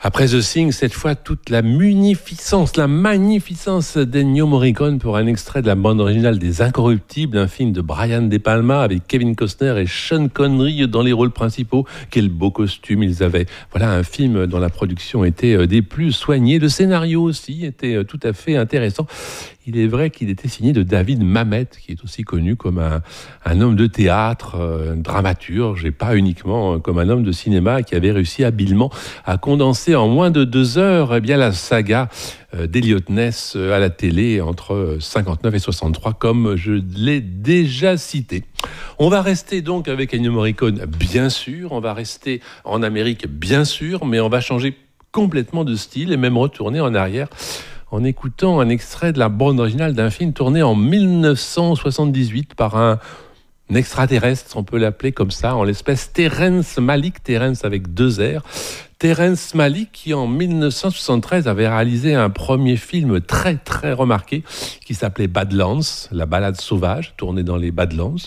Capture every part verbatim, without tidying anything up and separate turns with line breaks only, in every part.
Après The Thing, cette fois, toute la munificence, la magnificence d'Ennio Morricone pour un extrait de la bande originale des Incorruptibles, un film de Brian De Palma avec Kevin Costner et Sean Connery dans les rôles principaux. Quel beau costume ils avaient. Voilà un film dont la production était des plus soignées. Le scénario aussi était tout à fait intéressant. Il est vrai qu'il était signé de David Mamet, qui est aussi connu comme un, un homme de théâtre, un dramaturge, et pas uniquement comme un homme de cinéma qui avait réussi habilement à condenser en moins de deux heures eh bien, la saga d'Eliot Ness à la télé entre cinquante-neuf et soixante-trois, comme je l'ai déjà cité. On va rester donc avec Ennio Morricone, bien sûr, on va rester en Amérique, bien sûr, mais on va changer complètement de style et même retourner en arrière en écoutant un extrait de la bande originale d'un film tourné en dix-neuf cent soixante-dix-huit par un extraterrestre, on peut l'appeler comme ça, en l'espèce Terrence Malick, Terrence avec deux R. Terrence Malick qui en dix-neuf cent soixante-treize avait réalisé un premier film très très remarqué qui s'appelait Badlands, la balade sauvage, tourné dans les Badlands.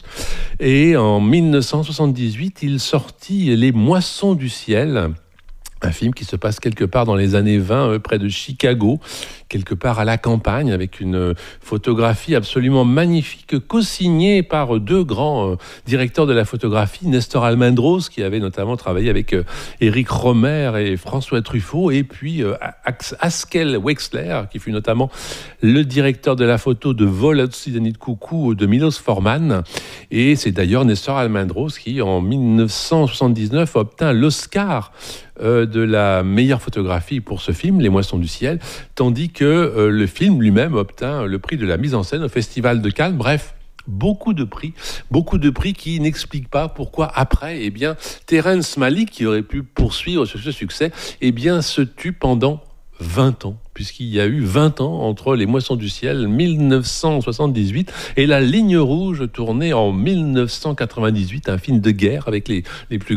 Et en dix-neuf cent soixante-dix-huit, il sortit Les Moissons du ciel, un film qui se passe quelque part dans les années vingt, euh, près de Chicago, quelque part à la campagne, avec une photographie absolument magnifique, co-signée par deux grands euh, directeurs de la photographie, Nestor Almendros, qui avait notamment travaillé avec euh, Éric Rohmer et François Truffaut, et puis euh, Haskell Wexler, qui fut notamment le directeur de la photo de Vol au-dessus d'un nid de coucou de Milos Forman. Et c'est d'ailleurs Nestor Almendros qui, en dix-neuf cent soixante-dix-neuf, obtint l'Oscar euh, de la meilleure photographie pour ce film, Les Moissons du ciel, tandis que euh, le film lui-même obtint le prix de la mise en scène au Festival de Cannes. Bref, beaucoup de prix, beaucoup de prix qui n'expliquent pas pourquoi après, eh bien, Terrence Malick, qui aurait pu poursuivre sur ce succès, eh bien, se tue pendant vingt ans, puisqu'il y a eu vingt ans entre Les Moissons du ciel, dix-neuf cent soixante-dix-huit, et La Ligne rouge, tournée en dix-neuf cent quatre-vingt-dix-huit, un film de guerre avec les, les plus